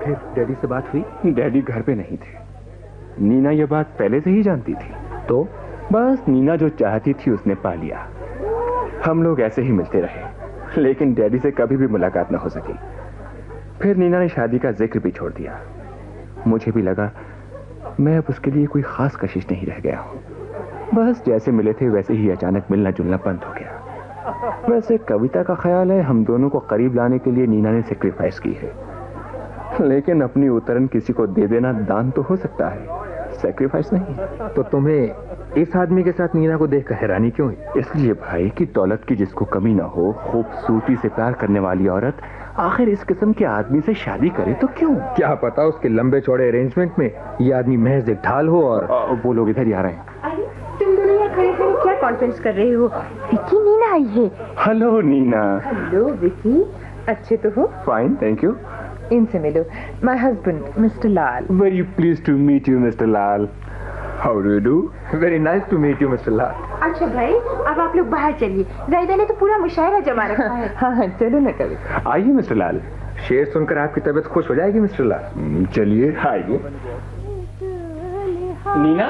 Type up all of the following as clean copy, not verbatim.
फिर डैडी से बात हुई? डैडी घर पे नहीं थे। नीना ये बात पहले से ही जानती थी। तो बस नीना जो चाहती थी उसने पा लिया। हम लोग ऐसे ही मिलते रहे, लेकिन डैडी से कभी भी मुलाकात न हो सकी। फिर नीना ने शादी का जिक्र भी छोड़ दिया। मुझे भी लगा मैं अब उसके लिए कोई खास कशिश नहीं रह गया हूं। बस जैसे मिले थे वैसे ही अचानक मिलना जुलना बंद हो गया। वैसे कविता का ख्याल है हम दोनों को करीब लाने के लिए नीना ने सेक्रीफाइस की है, लेकिन अपनी उतरन किसी को दे देना दान तो हो सकता है, सेक्रीफाइस नहीं। तो तुम्हें इस आदमी के साथ नीना को देखकर हैरानी क्यों हुई? इसलिए भाई कि दौलत की जिसको कमी ना हो, खूबसूरती से प्यार करने वाली औरत आखिर इस किस्म के आदमी से शादी करे तो क्यों? क्या पता उसके लंबे चौड़े अरेंजमेंट में ये आदमी महज एक ढाल हो। और वो लोग इधर ही आ रहे हैं। तुम दोनों यहाँ खड़े खड़े क्या कॉन्फ्रेंस कर रहे हो? विकी, नीना आई है। हेलो नीना। हेलो विकी, अच्छे तो हो? Fine, thank you. इनसे मिलो, my husband mister Lal. Very please to meet you mister Lal. How do you do? Very nice to meet you mister लाल। अच्छा भाई, अब आप लोग बाहर चलिए, जायदा ने तो पूरा मुशायरा जमा रखा है। हाँ, चलो ना कभी। आइए मिस्टर लाल। शेर सुनकर आपकी तबीयत खुश हो जाएगी मिस्टर लाल। चलिए आइए। नीना,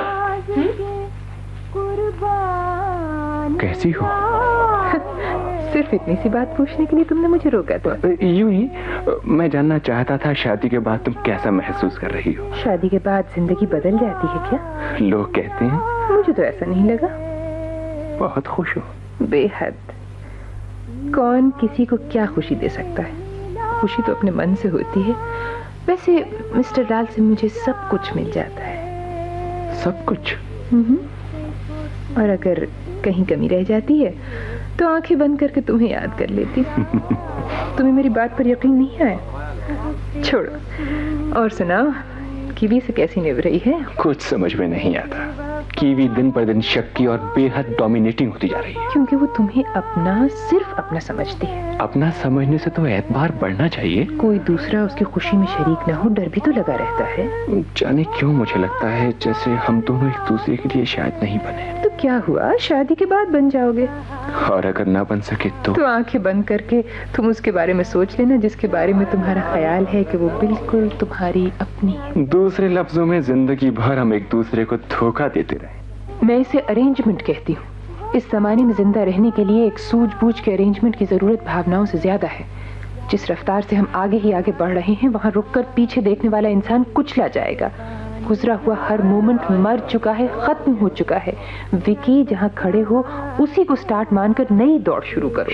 कैसी हो? सिर्फ इतनी सी बात पूछने के लिए तुमने मुझे रोका था? यूं ही मैं जानना चाहता था शादी के बाद तुम कैसा महसूस कर रही हो? शादी के बाद जिंदगी बदल जाती है क्या? लोग कहते हैं। मुझे तो ऐसा नहीं लगा। बहुत खुश हो? बेहद। कौन किसी को क्या खुशी दे सकता है? खुशी तो अपने मन से होती है। वैसे मिस्टर लाल से मुझे सब कुछ मिल जाता है। सब कुछ? और अगर कहीं कमी रह जाती है तो आंखें बंद करके तुम्हें याद कर लेती। तुम्हें मेरी बात पर यकीन नहीं आया? छोड़ो और सुनाओ, कीवी से कैसी निभ रही है? कुछ समझ में नहीं आता। कीवी दिन पर दिन शक्की और बेहद डोमिनेटिंग होती जा रही है। क्योंकि वो तुम्हें अपना, सिर्फ अपना समझती है। अपना समझने से तो एतबार बढ़ना चाहिए। कोई दूसरा उसकी खुशी में शरीक ना हो, डर भी तो लगा रहता है। जाने क्यों मुझे लगता है जैसे हम दोनों एक दूसरे के लिए शायद नहीं बने। तो क्या हुआ, शादी के बाद बन जाओगे। और अगर ना बन सके तो आंखें बंद करके तुम उसके बारे में सोच लेना जिसके बारे में तुम्हारा ख्याल है कि वो बिल्कुल तुम्हारी अपनी है। दूसरे लफ्जों में जिंदगी भर हम एक दूसरे को धोखा देते रहे। मैं इसे अरेंजमेंट कहती हूँ। इस जमाने में जिंदा रहने के लिए एक सूझबूझ के अरेंजमेंट की जरूरत भावनाओं से ज्यादा है। जिस रफ्तार से हम आगे ही आगे बढ़ रहे हैं, वहाँ रुककर पीछे देखने वाला इंसान कुचला जाएगा। गुजरा हुआ हर मोमेंट मर चुका है, खत्म हो चुका है। विकी, जहाँ खड़े हो उसी को स्टार्ट मानकर नई दौड़ शुरू करो।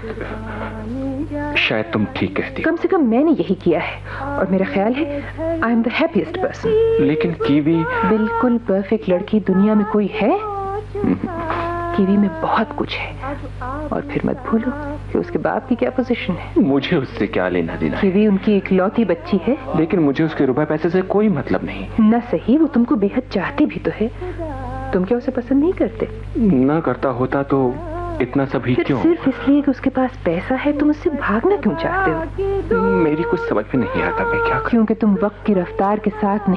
शायद तुम ठीक कहती। कम से कम मैंने यही किया है और मेरा ख्याल है I am the happiest person. लेकिन कीवी बिल्कुल परफेक्ट लड़की दुनिया में कोई है? कीवी में बहुत कुछ है। और फिर मत भूलो कि उसके बाप की क्या पोजीशन है। मुझे उससे क्या लेना देना है? कीवी उनकी इकलौती बच्ची है। लेकिन मुझे उसके रुपए पैसे से कोई मतलब नहीं। न सही, वो तुमको बेहद चाहती भी तो है। तुम क्या उसे पसंद नहीं करते? ना करता होता तो इतना सब ही क्यों? सिर्फ इसलिए कि उसके पास पैसा है तुम उससे भागना क्यों चाहते हो? मेरी कुछ समझ में नहीं आता मैं क्या करूं? क्योंकि तुम वक्त की रफ्तार के साथ नहीं